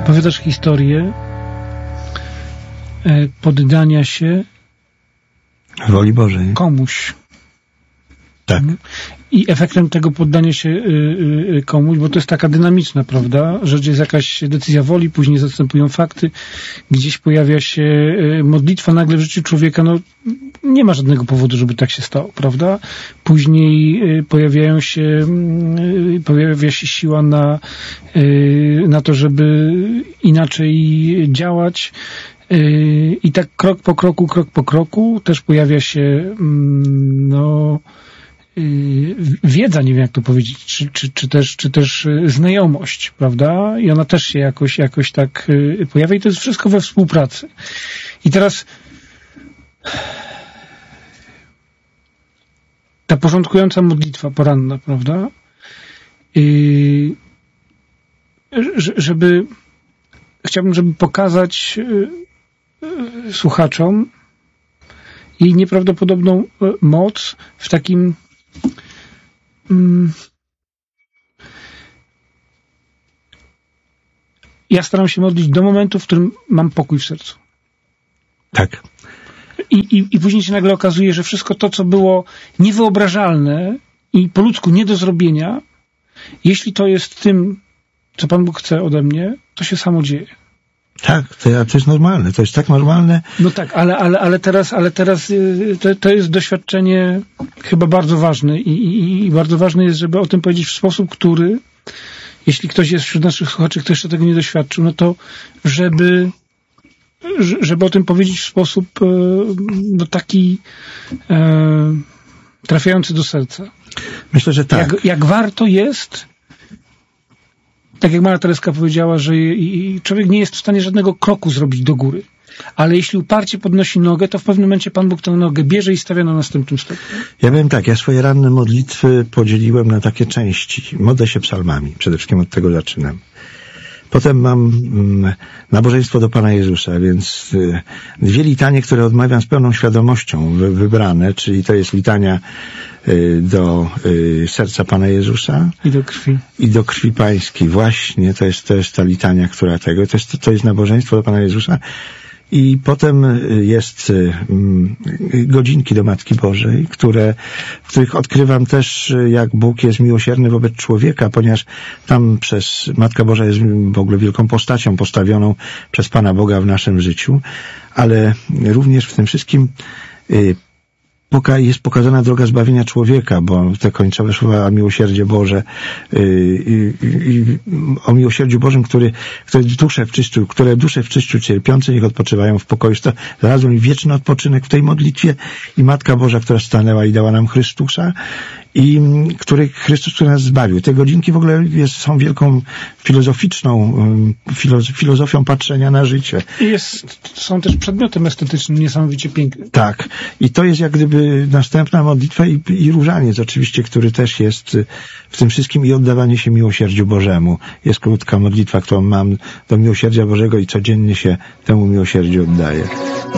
opowiadasz historię poddania się woli Bożej. Komuś. Tak. I efektem tego poddania się komuś, bo to jest taka dynamiczna, prawda? Że jest jakaś decyzja woli, później zastępują fakty, gdzieś pojawia się modlitwa, nagle w życiu człowieka, no nie ma żadnego powodu, żeby tak się stało, prawda? Później pojawia się siła na to, żeby inaczej działać. I tak krok po kroku też pojawia się wiedza, nie wiem jak to powiedzieć, czy też znajomość, prawda? I ona też się jakoś tak pojawia i to jest wszystko we współpracy. I teraz ta porządkująca modlitwa poranna, prawda? Chciałbym, żeby pokazać słuchaczom jej nieprawdopodobną moc w takim ja staram się modlić do momentu, w którym mam pokój w sercu. Tak. I później się nagle okazuje, że wszystko to, co było niewyobrażalne i po ludzku nie do zrobienia, jeśli to jest tym, co Pan Bóg chce ode mnie, to się samo dzieje. Tak, to jest normalne, to jest tak normalne. No tak, ale teraz to jest doświadczenie chyba bardzo ważne i bardzo ważne jest, żeby o tym powiedzieć w sposób, który, jeśli ktoś jest wśród naszych słuchaczy, kto jeszcze tego nie doświadczył, no to żeby o tym powiedzieć w sposób taki trafiający do serca. Myślę, że tak. Jak warto jest, tak jak Maria Tereska powiedziała, że człowiek nie jest w stanie żadnego kroku zrobić do góry. Ale jeśli uparcie podnosi nogę, to w pewnym momencie Pan Bóg tę nogę bierze i stawia na następnym stopniu. Ja powiem tak, ja swoje ranne modlitwy podzieliłem na takie części. Modlę się psalmami, przede wszystkim od tego zaczynam. Potem mam nabożeństwo do Pana Jezusa, więc 2 litanie, które odmawiam z pełną świadomością wybrane, czyli to jest litania do serca Pana Jezusa. I do krwi Pańskiej. Właśnie, to jest ta litania, która to jest nabożeństwo do Pana Jezusa. I potem jest godzinki do Matki Bożej, w których odkrywam też, jak Bóg jest miłosierny wobec człowieka, ponieważ tam Matka Boża jest w ogóle wielką postacią postawioną przez Pana Boga w naszym życiu, ale również w tym wszystkim jest pokazana droga zbawienia człowieka, bo te końcowe słowa o miłosierdzie Boże, o miłosierdziu Bożym, które dusze w czyściu cierpiące niech odpoczywają w pokoju. Znalazłem mi wieczny odpoczynek w tej modlitwie i Matka Boża, która stanęła i dała nam Chrystusa i Chrystus, który nas zbawił. Te godzinki w ogóle są wielką filozofią patrzenia na życie. I są też przedmiotem estetycznym niesamowicie pięknym. Tak. I to jest jak gdyby następna modlitwa i różaniec oczywiście, który też jest w tym wszystkim i oddawanie się miłosierdziu Bożemu. Jest krótka modlitwa, którą mam do miłosierdzia Bożego i codziennie się temu miłosierdziu oddaję.